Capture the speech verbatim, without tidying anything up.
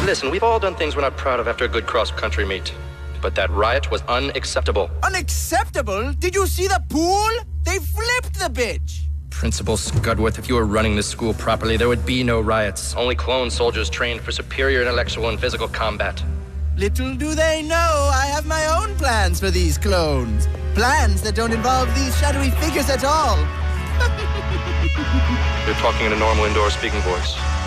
Listen, we've all done things we're not proud of after a good cross-country meet. But that riot was unacceptable. Unacceptable? Did you see the pool? They flipped the bitch! Principal Scudworth, if you were running this school properly, there would be no riots. Only clone soldiers trained for superior intellectual and physical combat. Little do they know I have my own plans for these clones. Plans that don't involve these shadowy figures at all. You're talking in a normal indoor speaking voice.